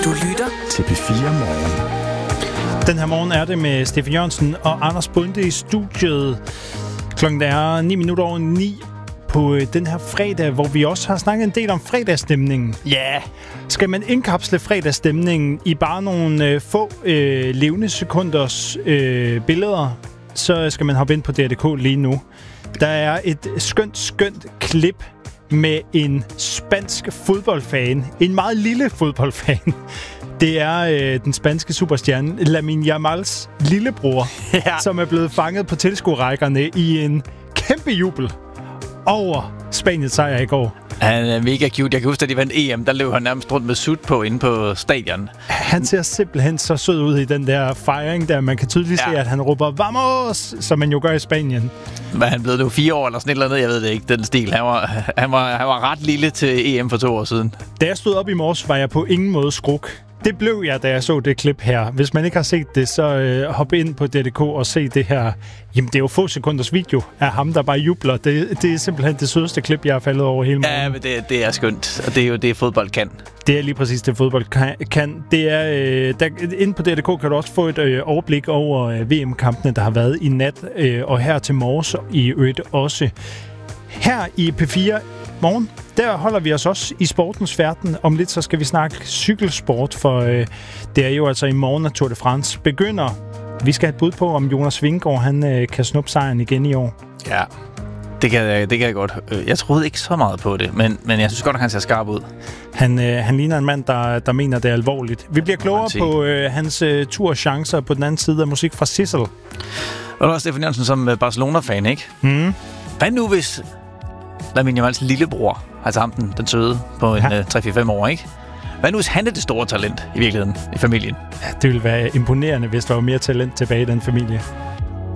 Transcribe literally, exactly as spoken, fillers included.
Du lytter til P fire Morgen. Den her morgen er det med Stefan Jørgensen og Anders Bunde i studiet. Klokken er ni minutter over ni på den her fredag, hvor vi også har snakket en del om fredagsstemningen. Ja, yeah. Skal man indkapsle fredagsstemningen i bare nogle øh, få øh, levende sekunders øh, billeder, så skal man hoppe ind på D R punktum D K lige nu. Der er et skønt, skønt klip med en spansk fodboldfan. En meget lille fodboldfan. Det er øh, den spanske superstjerne Lamine Yamals lillebror, ja. som er blevet fanget på tilskuerrækkerne i en kæmpe jubel over Spaniens sejr i går. Han er mega cute. Jeg kan huske, at de vandt E M, der løb han nærmest rundt med sut på inde på stadion. Han ser simpelthen så sød ud i den der fejring der. Man kan tydeligt ja. se, at han råber Vamos, som man jo gør i Spanien. Men han blev nu fire år eller sådan et eller andet, jeg ved det ikke, den stil. Han var, han var, han var ret lille til E M for to år siden. Da jeg stod op i morges, var jeg på ingen måde skruk. Det blev jeg, da jeg så det klip her. Hvis man ikke har set det, så øh, hop ind på D R punktum D K og se det her. Jamen, det er jo få sekunders video af ham, der bare jubler. Det, det er simpelthen det sødeste klip, jeg har faldet over hele morgen. Ja, men det, det er skønt, og det er jo det, fodbold kan. Det er lige præcis det, fodbold kan. Det er, øh, der, inde på D R punktum D K kan du også få et øh, overblik over øh, V M-kampene, der har været i nat, øh, og her til morges i øvrigt også. Her i P fire Morgen, der holder vi os også i sportens verden. Om lidt så skal vi snakke cykelsport, for øh, det er jo altså i morgen, at Tour de France begynder. Vi skal have et bud på, om Jonas Vingegaard han øh, kan snuppe sejren igen i år. Ja, det kan, det kan jeg godt. Jeg troede ikke så meget på det, men, men jeg synes godt, at han ser skarp ud. Han, øh, han ligner en mand, der, der mener, det er alvorligt. Vi bliver klogere på øh, hans øh, turchancer på den anden side af musik fra Sissel. Og du er Stefan Jørgensen som Barcelona-fan, ikke? Mm. Hvad nu, hvis Lamine Yamals lillebror, altså ham den, den søde på en ja. tre fire fem år, ikke? Hvad nu, hvis han er det store talent i virkeligheden, i familien? Ja, det ville være imponerende, hvis der var mere talent tilbage i den familie.